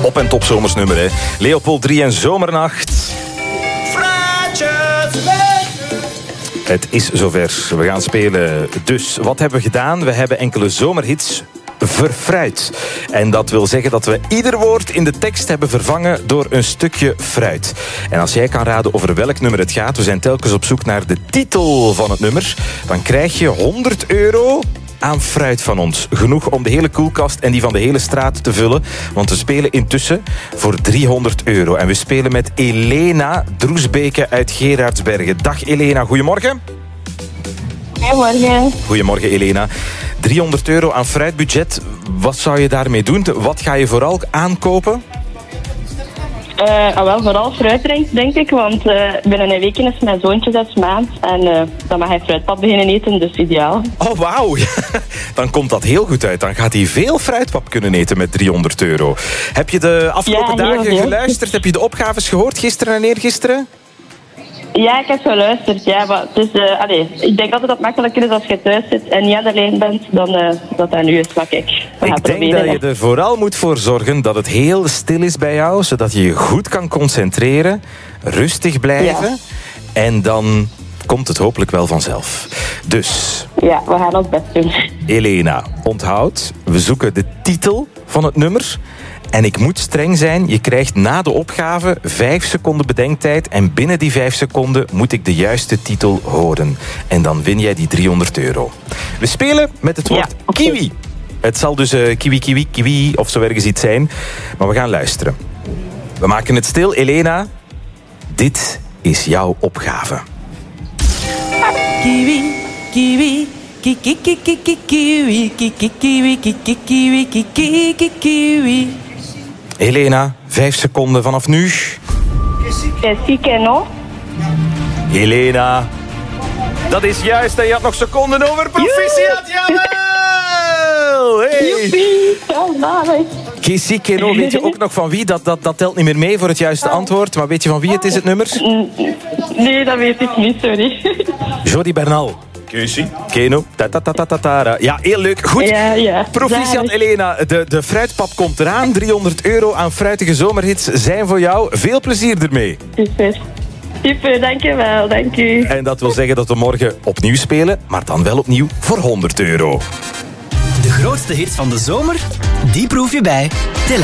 op en top zomersnummer, hè. Leopold 3 en Zomernacht. Het is zover. We gaan spelen. Dus, wat hebben we gedaan? We hebben enkele zomerhits verfruit. En dat wil zeggen dat we ieder woord in de tekst hebben vervangen door een stukje fruit. En als jij kan raden over welk nummer het gaat, we zijn telkens op zoek naar de titel van het nummer, dan krijg je €100 aan fruit van ons. Genoeg om de hele koelkast en die van de hele straat te vullen. Want we spelen intussen voor €300. En we spelen met Elena Droesbeke uit Gerardsbergen. Dag Elena, goedemorgen. Goedemorgen. Goedemorgen Elena. €300 aan fruitbudget. Wat zou je daarmee doen? Wat ga je vooral aankopen? Wel, vooral fruit denk ik, want binnen een week is mijn zoontje 6 maanden en dan mag hij fruitpap beginnen eten, dus ideaal. Oh, wauw. Dan komt dat heel goed uit. Dan gaat hij veel fruitpap kunnen eten met €300. Heb je de afgelopen dagen geluisterd? Heb je de opgaves gehoord gisteren en eergisteren? Ja, ik heb geluisterd, ja, maar het is, ik denk altijd dat het makkelijker is als je thuis zit en niet alleen bent dan dat dat nu is. Maar kijk, ik denk dat je er vooral moet voor zorgen dat het heel stil is bij jou, zodat je je goed kan concentreren, rustig blijven, ja. En dan komt het hopelijk wel vanzelf. Dus... ja, we gaan ons best doen. Elena, onthoud, we zoeken de titel van het nummer. En ik moet streng zijn, je krijgt na de opgave 5 seconden bedenktijd. En binnen die 5 seconden moet ik de juiste titel horen. En dan win jij die €300. We spelen met het woord kiwi. Het zal dus kiwi of zo ergens iets zijn. Maar we gaan luisteren. We maken het stil. Elena, dit is jouw opgave. Kiwi, kiwi, kiwi, kiwi, kiwi, kiwi, kiwi, kiwi, kiwi. Elena, 5 seconden vanaf nu. No? Elena, dat is juist en je had nog seconden over. Proficiat, jawel! Hey. Kisikeno, weet je ook nog van wie? Dat telt niet meer mee voor het juiste antwoord. Maar weet je van wie het is, het nummer? Nee, dat weet ik niet, sorry. Jordi Bernal. Keno. Ja, heel leuk. Goed. Ja. Proficiat Elena. De fruitpap komt eraan. €300 aan fruitige zomerhits zijn voor jou. Veel plezier ermee. Super, dankjewel. Dank u. En dat wil zeggen dat we morgen opnieuw spelen, maar dan wel opnieuw voor €100. De grootste hits van de zomer, die proef je bij